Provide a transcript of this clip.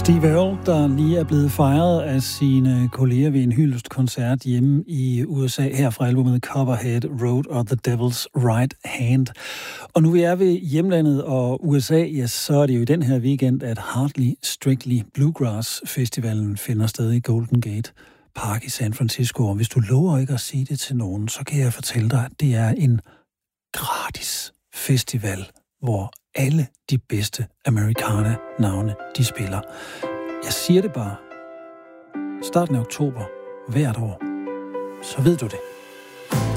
Steve Earle, der lige er blevet fejret af sine kolleger ved en hyldestkoncert hjemme i USA, her fra albumet Copperhead Road og The Devil's Right Hand. Og nu vi er ved hjemlandet og USA, ja, så er det jo i den her weekend, at Hardly Strictly Bluegrass Festivalen finder sted i Golden Gate Park i San Francisco. Og hvis du lover ikke at sige det til nogen, så kan jeg fortælle dig, at det er en gratis festival, hvor alle de bedste Americana-navne, de spiller. Jeg siger det bare. Starten af oktober, hvert år. Så ved du det.